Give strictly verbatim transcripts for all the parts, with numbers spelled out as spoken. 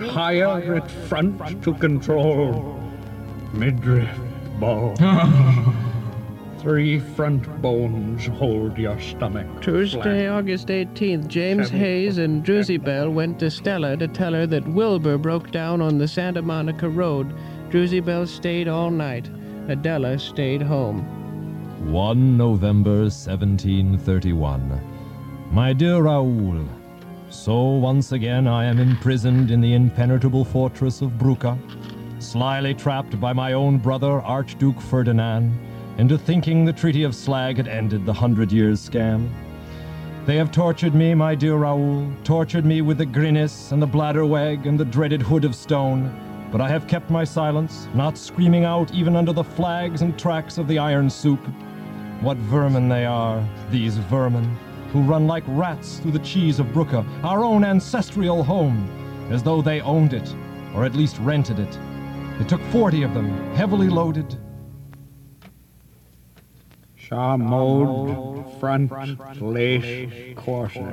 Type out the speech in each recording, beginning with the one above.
higher at front to control midriff bone. Three front bones hold your stomach. Tuesday, flat. August eighteenth, James Seven. Hayes and Druzy Bell went to Stella to tell her that Wilbur broke down on the Santa Monica Road. Druzy Bell stayed all night. Adela stayed home. the first of November, seventeen thirty-one. My dear Raoul, so once again I am imprisoned in the impenetrable fortress of Bruca, slyly trapped by my own brother, Archduke Ferdinand, into thinking the Treaty of Slag had ended the Hundred Years' scam. They have tortured me, my dear Raoul, tortured me with the grinnis and the bladderweg and the dreaded hood of stone, but I have kept my silence, not screaming out even under the flags and tracks of the iron soup. What vermin they are, these vermin, who run like rats through the cheese of Bruca, our own ancestral home, as though they owned it, or at least rented it. It took forty of them, heavily loaded. Charmode front lace corset.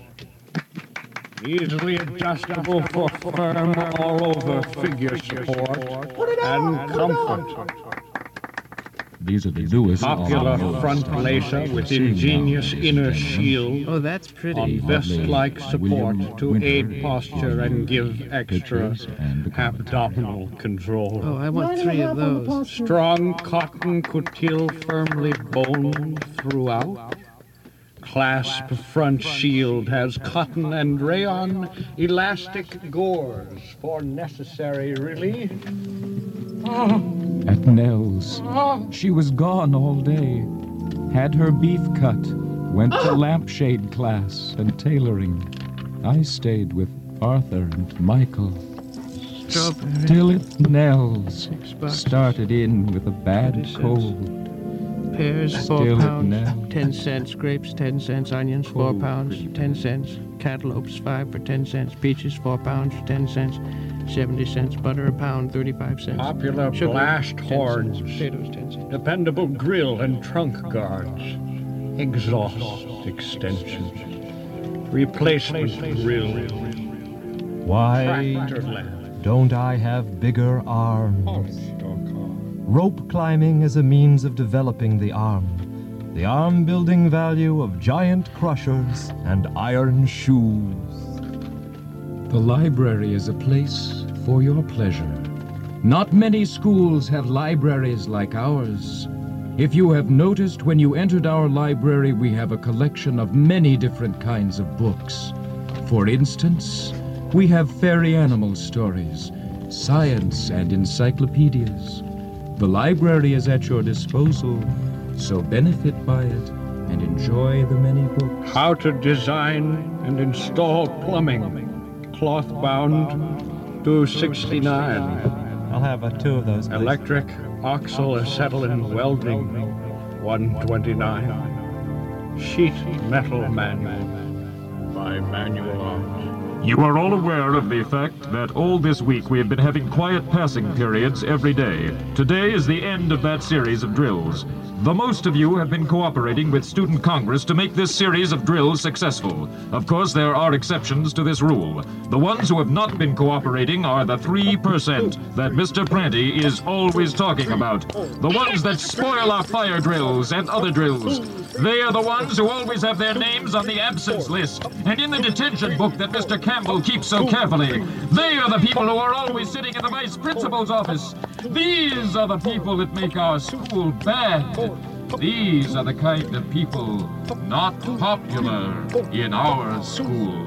Easily adjustable for firm all-over figure support and comfort. These are the newest. Popular front lacer with ingenious inner shield. Oh, that's pretty. Vest-like support to aid posture and give extra abdominal control. Oh, I want three of those. Strong cotton coutil firmly boned throughout. Clasp front shield has cotton and rayon elastic gauze for necessary relief. At Nell's, she was gone all day. Had her beef cut, went to lampshade class and tailoring. I stayed with Arthur and Michael. Strawberry. Still at Nell's, Six bucks. started in with a bad Thirty cents. cold. Pears, four Still at pounds. Nell. Ten cents. Grapes, ten cents. Onions, four Oh, pounds. pretty Ten cents. Cantaloupes, five for ten cents. Peaches, four pounds for ten cents. Seventy cents. Butter, a pound, thirty-five cents. Popular Sugar, blast ten horns. cents. Potatoes, ten cents. Dependable grill and trunk guards. Exhaust extensions. Replacement grill. Why Tractor lamp. don't I have bigger arms? Rope climbing is a means of developing the arm. The arm-building value of giant crushers and iron shoes. The library is a place for your pleasure. Not many schools have libraries like ours. If you have noticed, when you entered our library, we have a collection of many different kinds of books. For instance, we have fairy animal stories, science, and encyclopedias. The library is at your disposal, so benefit by it and enjoy the many books. How to design and install plumbing. Cloth bound, two sixty-nine. I'll have uh, two of those, please. Electric oxyl acetylene welding, one twenty-nine. Sheet metal manual by Manual Arts. You are all aware of the fact that all this week we have been having quiet passing periods every day. Today is the end of that series of drills. The most of you have been cooperating with Student Congress to make this series of drills successful. Of course, there are exceptions to this rule. The ones who have not been cooperating are the three percent that Mister Pranty is always talking about. The ones that spoil our fire drills and other drills. They are the ones who always have their names on the absence list and in the detention book that Mister Campbell keeps so carefully. They are the people who are always sitting in the vice principal's office. These are the people that make our school bad. These are the kind of people not popular in our school.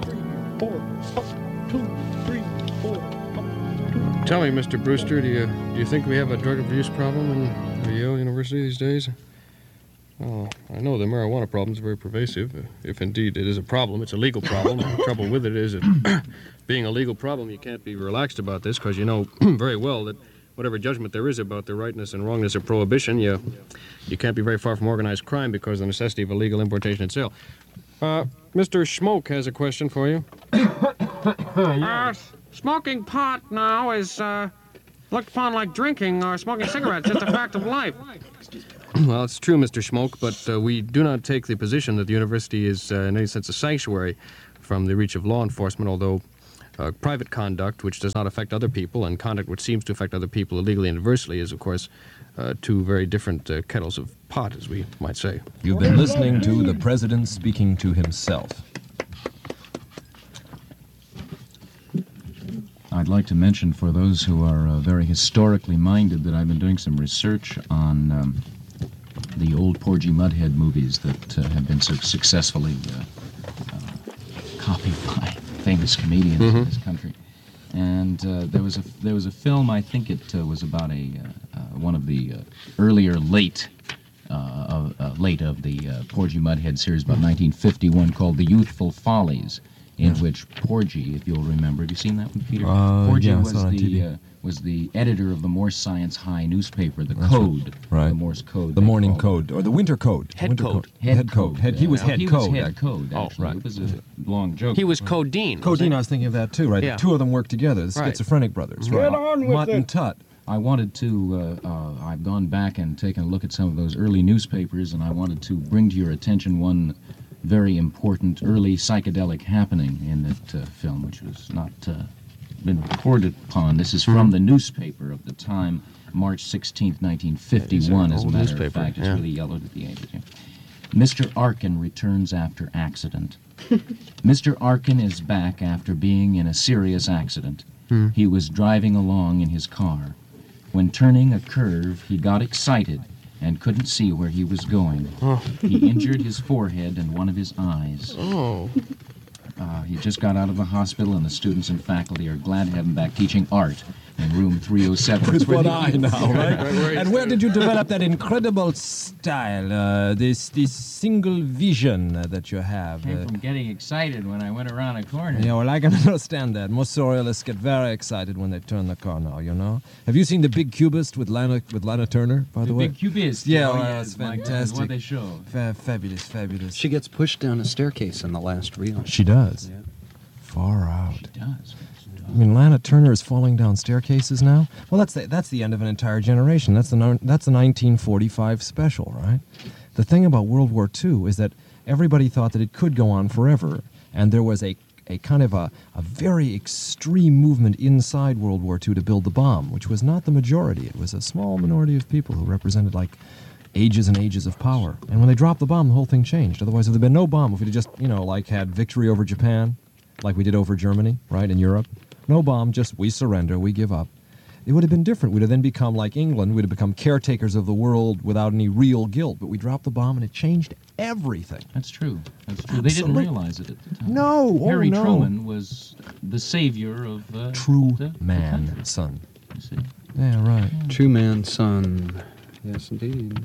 Tell me, Mister Brewster, do you do you think we have a drug abuse problem in the Yale University these days? Oh, I know the marijuana problem is very pervasive. If indeed it is a problem, it's a legal problem. The trouble with it is that being a legal problem, you can't be relaxed about this because you know very well that whatever judgment there is about the rightness and wrongness of prohibition, you you can't be very far from organized crime because of the necessity of illegal importation and sale. Uh, Mister Schmoke has a question for you. Uh, smoking pot now is uh, looked upon like drinking or smoking cigarettes. Just a fact of life. Well, it's true, Mister Schmoke, but uh, we do not take the position that the university is uh, in any sense a sanctuary from the reach of law enforcement, although uh, private conduct which does not affect other people and conduct which seems to affect other people illegally and adversely is, of course, uh, two very different uh, kettles of pot, as we might say. You've been listening to the President speaking to himself. I'd like to mention for those who are uh, very historically minded that I've been doing some research on um, the old Porgy Mudhead movies that uh, have been so successfully uh, uh, copied by famous comedians Mm-hmm. in this country. And uh, there was a there was a film, I think it uh, was about a uh, uh, one of the uh, earlier late uh, uh, uh, late of the uh, Porgy Mudhead series, about nineteen fifty-one, called The Youthful Follies, in which Porgy, if you'll remember, have you seen that one, Peter? Uh, Porgy yeah, I was saw it on T V. the uh, was the editor of the Morse Science High newspaper, the That's Code, right. the Morse Code, The they Morning called it. Code, or the Winter Code. Head Winter Code. Head, Head Code. Code. Head, he was Well, Head he Code. was Head actually. Code. Actually. right. It was a long joke. He was Codeine. Codeine, I was thinking of that too, right? Yeah. The two of them worked together, the Right. schizophrenic brothers. Get right. on with Mutt it. and Tut. I wanted to, uh, uh, I've gone back and taken a look at some of those early newspapers, and I wanted to bring to your attention one very important early psychedelic happening in that uh, film, which was not uh, been reported upon. This is from the newspaper of the time, March sixteenth, nineteen fifty-one, as a old matter newspaper, of fact. It's yeah. really yellowed at the edges here. Mister Arkin returns after accident. Mister Arkin is back after being in a serious accident. He was driving along in his car. When turning a curve, he got excited and couldn't see where he was going. He injured his forehead and one of his eyes. Oh. Uh, he just got out of the hospital, and the students and faculty are glad to have him back teaching art in room three oh seven. With It's where one they eye eat. now, right? And where did you develop that incredible style, uh, this this single vision uh, that you have? Came Uh, from getting excited when I went around a corner. yeah, well, I can understand that. Most surrealists get very excited when they turn the car now, you know? Have you seen The Big Cubist with Lana, with Lana Turner, by the, The way? big cubist. Yeah, oh, well, yeah, it's my God, fantastic. what they show. Fa- fabulous, fabulous. She gets pushed down a staircase in the last reel. She does. Far out. It does. I mean, Lana Turner is falling down staircases now. Well, that's the, that's the end of an entire generation. That's the no- that's the nineteen forty-five special, right? The thing about World War Two is that everybody thought that it could go on forever, and there was a a kind of a, a very extreme movement inside World War Two to build the bomb, which was not the majority. It was a small minority of people who represented like ages and ages of power. And when they dropped the bomb, the whole thing changed. Otherwise, if there'd been no bomb, if we'd just, you know, like had victory over Japan, like we did over Germany, right, in Europe, no bomb, just we surrender, we give up. It would have been different. We'd have then become like England. We'd have become caretakers of the world without any real guilt. But we dropped the bomb and it changed everything. That's true. That's true. They didn't Absolutely. realize it at the time. No, oh, Harry no. Truman was the savior of uh, True the, the man, country, son. you see. Yeah, right. True man, son. Yes, indeed.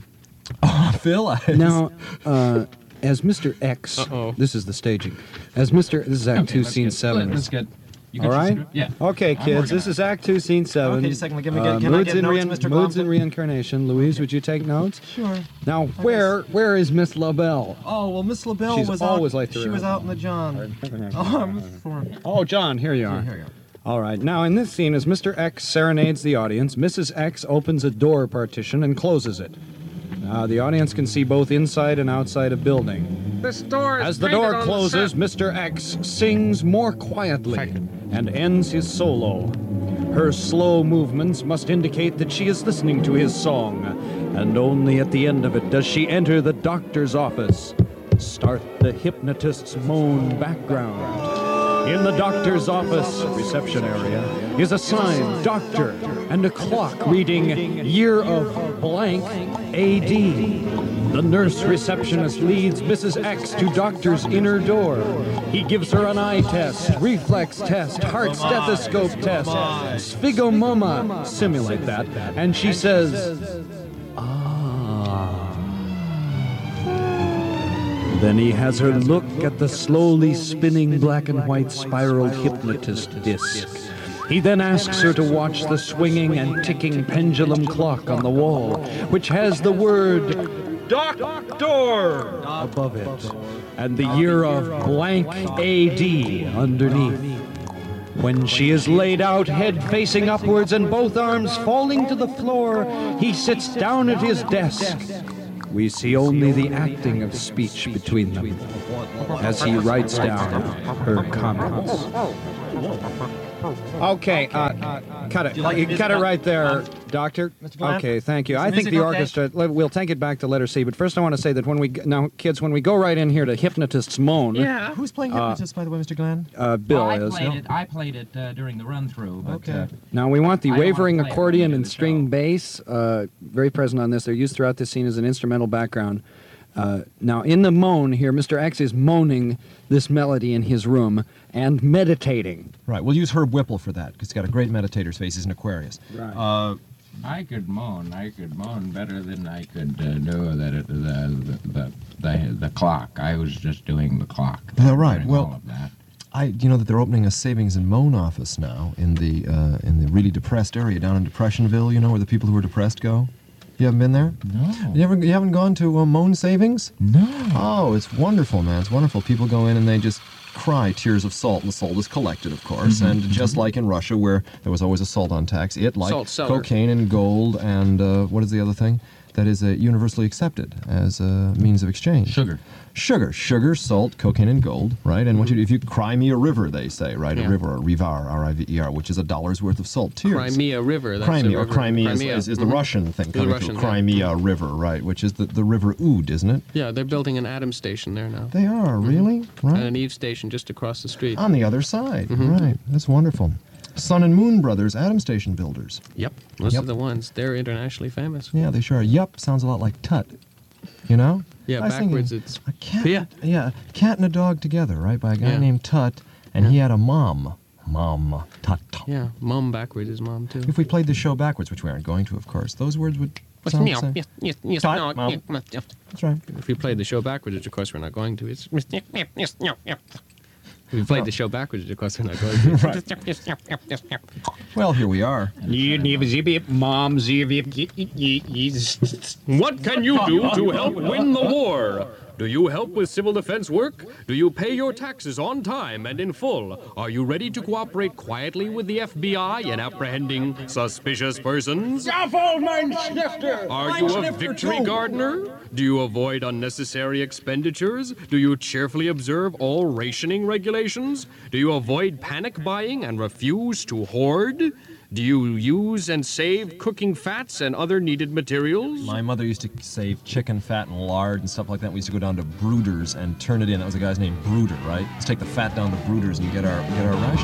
Phil, I... Now, uh, as Mister X, Uh-oh. this is the staging. As Mister This is Act Okay, Two, let's Scene get, Seven. Let's get. You All got your right? cigarette? Yeah. Okay, I'm kids. working This on is Act Two, Scene Seven. Okay, just a second. Give me- Uh, can I moods get in notes, rein- Mister Moods Compton? in reincarnation. Louise, would you take notes? Sure. Now, where where is Miss LaBelle? Oh, well, Miss LaBelle She's was always out. like to She was remember. out in the John. Oh, I'm sorry. Oh, John, here you are. Here you go. All right. Now, in this scene, as Mister X serenades the audience, Missus X opens a door partition and closes it. Now, the audience can see both inside and outside a building. This door is As the painted door on closes, set. Mister X sings more quietly and ends his solo. Her slow movements must indicate that she is listening to his song, and only at the end of it does she enter the doctor's office. Start the hypnotist's moan background. In the doctor's office reception area is a sign, doctor, and a clock reading year of blank A D. The nurse receptionist leads Missus X to doctor's inner door. He gives her an eye test, reflex test, heart stethoscope test, sphygmoma, simulate that, and she says, ah. Then he has her look at the slowly spinning black and white spiraled hypnotist disc. He then asks her to watch the swinging and ticking pendulum clock on the wall, which has the word Doctor above it, and the year of blank A D underneath. When she is laid out, head facing upwards and both arms falling to the floor, he sits down at his desk. We see only the acting of speech between them as he writes down her comments. Okay, uh, uh, cut it. like You music cut it on- right there, on- Doctor. Mister Glenn? Okay, thank you. Is the I think music the okay? orchestra. let- We'll take it back to letter C, but first I want to say that when we g- now, kids, when we go right in here to hypnotist's moan. Yeah. Who's playing hypnotist, by the way, Mister Glenn? Uh, Bill Well, I is. played it. I played it uh, during the run through. But, Okay. uh, Now we want the I don't wanna wavering play it accordion when we and do the string show. bass, uh, very present on this. They're used throughout this scene as an instrumental background. Uh, now in the moan here, Mister X is moaning this melody in his room and meditating. Right, we'll use Herb Whipple for that, because he's got a great meditator's face. He's an Aquarius. Right. Uh, I could moan. I could moan better than I could uh, do the, the, the, the, the, the clock. I was just doing the clock. Uh, right, Doing well- all of that. I, you know that they're opening a savings and moan office now in the uh, in the really depressed area down in Depressionville. You know where the people who are depressed go. You haven't been there? No. You ever you haven't gone to uh, Moan Savings? No. Oh, it's wonderful, man. It's wonderful. People go in and they just cry tears of salt, and the salt is collected, of course. And just like in Russia, where there was always a salt on tax, it, like Salt cellar. cocaine and gold, and uh, what is the other thing that is uh, universally accepted as a means of exchange? Sugar. Sugar, sugar, salt, cocaine, and gold, right? And what you do, if you cry me a river, they say, right? Yeah. A river, or rivar, R I V E R, which is a dollar's worth of salt. Tears. Crimea River. That's Crimea, the or river. Crimea, is- Crimea. Is, is the Mhm. Russian thing The coming Russian, through. yeah. Crimea River, right? Which is the, the river Oud, isn't it? Yeah, they're building an Atom station there now. They are, really? Right? And an Eve station just across the street. On the other side, Mhm. right? That's wonderful. Sun and Moon Brothers, atom station builders. Yep, those Yep. are the ones. They're internationally famous. Yeah, they sure are. Yup sounds a lot like tut. You know? Yeah, I was thinking, backwards it's a cat. yeah. Yeah, a cat and a dog together, right? By a guy Yeah. named Tut, and he had a mom. Mom. Tut. Yeah, mom backwards is mom too. If we played the show backwards, which we aren't going to, of course, those words would sound the same. Yes, yes, yes, Tut, no, Mom. yes, yes. That's right. If we played the show backwards, which of course we're not going to, it's Yes, yes, yes, no, yes. if we played the show backwards, which of course we're not going to. Right. Yes, yes, yes, yes, yes, yes. Well, here we are. Mom, What can you do to help win the war? Do you help with civil defense work? Do you pay your taxes on time and in full? Are you ready to cooperate quietly with the F B I in apprehending suspicious persons? Are you a victory gardener? Do you avoid unnecessary expenditures? Do you cheerfully observe all rationing regulations? Do you avoid panic buying and refuse to hoard? Do you use and save cooking fats and other needed materials? My mother used to save chicken fat and lard and stuff like that. We used to go down to Brewders and turn it in. That was a guy's name, Brewder, right? Let's take the fat down to Brewders and get our get our ration.